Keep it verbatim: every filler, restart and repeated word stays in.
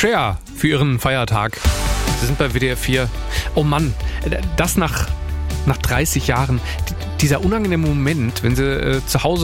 Cher für ihren Feiertag. Sie sind bei W D R vier. Oh Mann, das nach, nach dreißig Jahren. Dieser unangenehme Moment, wenn sie äh, zu Hause